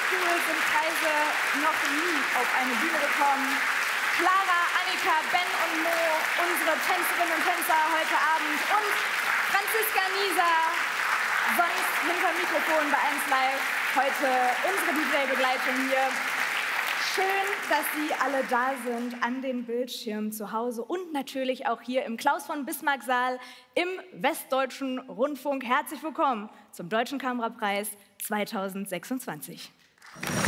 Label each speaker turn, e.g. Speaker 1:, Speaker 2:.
Speaker 1: Stuhl sind Preise noch nie auf eine Bühne gekommen. Clara, Annika, Ben und Mo, unsere Tänzerinnen und Tänzer heute Abend und Franziska Nieser, sonst hinter Mikrofon bei 1Live, heute unsere DJ-Begleitung hier. Schön, dass Sie alle da sind an den Bildschirmen zu Hause und natürlich auch hier im Klaus-von-Bismarck-Saal im Westdeutschen Rundfunk. Herzlich willkommen zum Deutschen Kamerapreis 2026.